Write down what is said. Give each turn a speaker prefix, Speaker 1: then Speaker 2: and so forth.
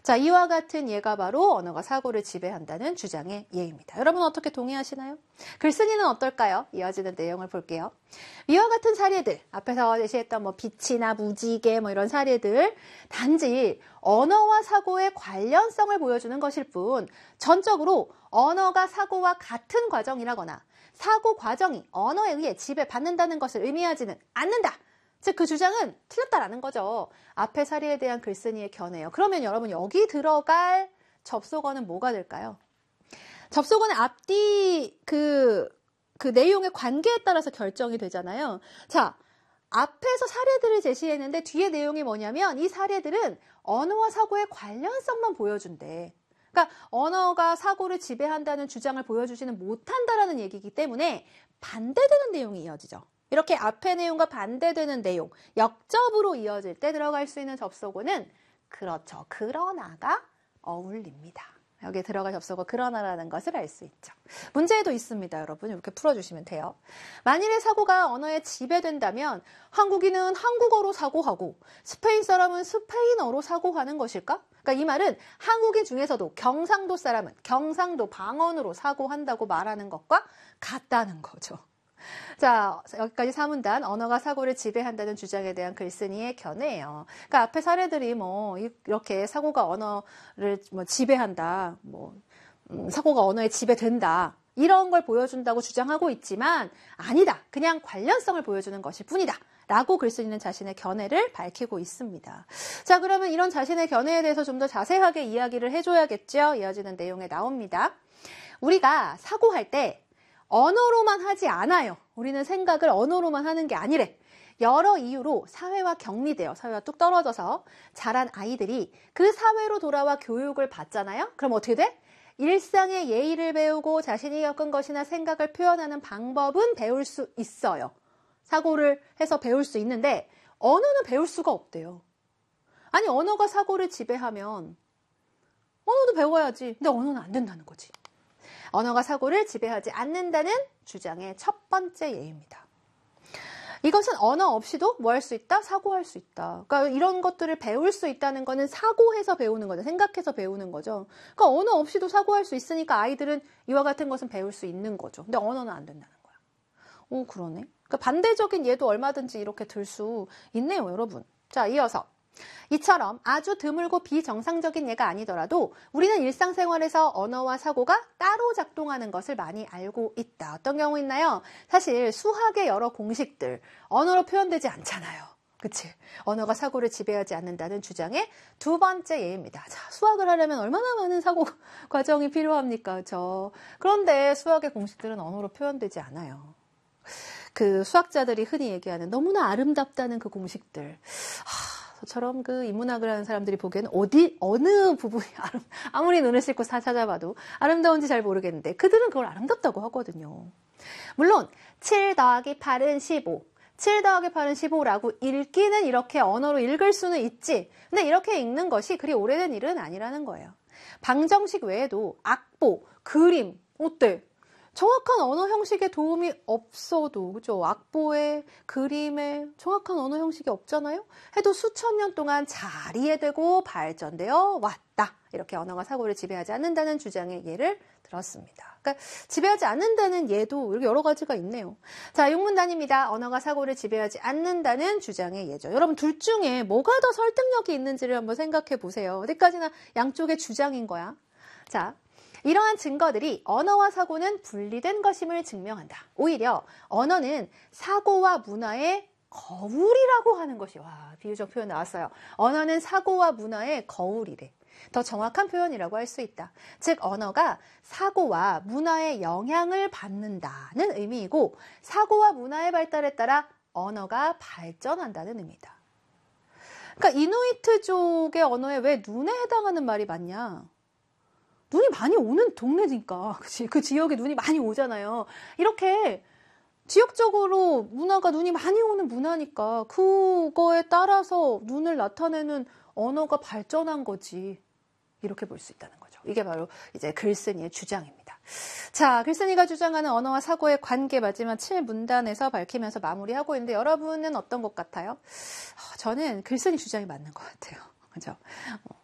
Speaker 1: 자, 이와 같은 예가 바로 언어가 사고를 지배한다는 주장의 예입니다. 여러분 어떻게 동의하시나요? 글쓴이는 어떨까요? 이어지는 내용을 볼게요. 이와 같은 사례들, 앞에서 제시했던 빛이나 무지개 이런 사례들, 단지 언어와 사고의 관련성을 보여주는 것일 뿐 전적으로 언어가 사고와 같은 과정이라거나 사고 과정이 언어에 의해 지배받는다는 것을 의미하지는 않는다. 즉, 그 주장은 틀렸다라는 거죠. 앞의 사례에 대한 글쓴이의 견해예요. 그러면 여러분 여기 들어갈 접속어는 뭐가 될까요? 접속어는 앞뒤 그 내용의 관계에 따라서 결정이 되잖아요. 자, 앞에서 사례들을 제시했는데 뒤에 내용이 뭐냐면 이 사례들은 언어와 사고의 관련성만 보여준대. 그러니까 언어가 사고를 지배한다는 주장을 보여주지는 못한다라는 얘기이기 때문에 반대되는 내용이 이어지죠. 이렇게 앞의 내용과 반대되는 내용, 역접으로 이어질 때 들어갈 수 있는 접속어는 그렇죠. 그러나가 어울립니다. 여기에 들어갈 접속어 그러나라는 것을 알 수 있죠. 문제에도 있습니다. 여러분 이렇게 풀어주시면 돼요. 만일에 사고가 언어에 지배된다면 한국인은 한국어로 사고하고 스페인 사람은 스페인어로 사고하는 것일까? 그러니까 이 말은 한국인 중에서도 경상도 사람은 경상도 방언으로 사고한다고 말하는 것과 같다는 거죠. 자, 여기까지 3문단 언어가 사고를 지배한다는 주장에 대한 글쓴이의 견해예요. 그러니까 앞에 사례들이 이렇게 사고가 언어를 지배한다, 사고가 언어에 지배된다 이런 걸 보여준다고 주장하고 있지만 아니다. 그냥 관련성을 보여주는 것일 뿐이다. 라고 글쓴이는 자신의 견해를 밝히고 있습니다. 자, 그러면 이런 자신의 견해에 대해서 좀 더 자세하게 이야기를 해줘야겠죠. 이어지는 내용에 나옵니다. 우리가 사고할 때 언어로만 하지 않아요. 우리는 생각을 언어로만 하는 게 아니래. 여러 이유로 사회와 격리돼요. 사회와 뚝 떨어져서 자란 아이들이 그 사회로 돌아와 교육을 받잖아요. 그럼 어떻게 돼? 일상의 예의를 배우고 자신이 겪은 것이나 생각을 표현하는 방법은 배울 수 있어요. 사고를 해서 배울 수 있는데 언어는 배울 수가 없대요. 아니, 언어가 사고를 지배하면 언어도 배워야지. 근데 언어는 안 된다는 거지. 언어가 사고를 지배하지 않는다는 주장의 첫 번째 예입니다. 이것은 언어 없이도 뭐 할 수 있다? 사고할 수 있다. 그러니까 이런 것들을 배울 수 있다는 거는 사고해서 배우는 거죠. 생각해서 배우는 거죠. 그러니까 언어 없이도 사고할 수 있으니까 아이들은 이와 같은 것은 배울 수 있는 거죠. 근데 언어는 안 된다는 거야. 오, 그러네. 그러니까 반대적인 예도 얼마든지 이렇게 들 수 있네요, 여러분. 자, 이어서. 이처럼 아주 드물고 비정상적인 예가 아니더라도 우리는 일상생활에서 언어와 사고가 따로 작동하는 것을 많이 알고 있다. 어떤 경우 있나요? 사실 수학의 여러 공식들 언어로 표현되지 않잖아요. 그치? 언어가 사고를 지배하지 않는다는 주장의 두 번째 예입니다. 자, 수학을 하려면 얼마나 많은 사고 과정이 필요합니까? 그런데 수학의 공식들은 언어로 표현되지 않아요. 그 수학자들이 흔히 얘기하는 너무나 아름답다는 그 공식들. 저처럼 그 인문학을 하는 사람들이 보기에는 어느 부분이 아무리 눈을 씻고 찾아봐도 아름다운지 잘 모르겠는데 그들은 그걸 아름답다고 하거든요. 물론 7 더하기 8은 15, 7 더하기 8은 15라고 읽기는 이렇게 언어로 읽을 수는 있지. 근데 이렇게 읽는 것이 그리 오래된 일은 아니라는 거예요. 방정식 외에도 악보, 그림, 어때? 정확한 언어 형식의 도움이 없어도, 그죠? 악보에, 그림에 정확한 언어 형식이 없잖아요? 해도 수천 년 동안 잘 이해되고 발전되어 왔다. 이렇게 언어가 사고를 지배하지 않는다는 주장의 예를 들었습니다. 그러니까 지배하지 않는다는 예도 이렇게 여러 가지가 있네요. 자, 6문단입니다. 언어가 사고를 지배하지 않는다는 주장의 예죠. 여러분 둘 중에 뭐가 더 설득력이 있는지를 한번 생각해 보세요. 어디까지나 양쪽의 주장인 거야. 자, 이러한 증거들이 언어와 사고는 분리된 것임을 증명한다. 오히려 언어는 사고와 문화의 거울이라고 하는 것이, 비유적 표현 나왔어요. 언어는 사고와 문화의 거울이래. 더 정확한 표현이라고 할 수 있다. 즉 언어가 사고와 문화의 영향을 받는다는 의미이고 사고와 문화의 발달에 따라 언어가 발전한다는 의미다. 그러니까 이누이트족의 언어에 왜 눈에 해당하는 말이 많냐? 눈이 많이 오는 동네니까, 그치? 그 지역에 눈이 많이 오잖아요. 이렇게 지역적으로 문화가 눈이 많이 오는 문화니까 그거에 따라서 눈을 나타내는 언어가 발전한 거지. 이렇게 볼 수 있다는 거죠. 이게 바로 이제 글쓴이의 주장입니다. 자, 글쓴이가 주장하는 언어와 사고의 관계 마지막 7문단에서 밝히면서 마무리하고 있는데 여러분은 어떤 것 같아요? 저는 글쓴이 주장이 맞는 것 같아요. 그죠?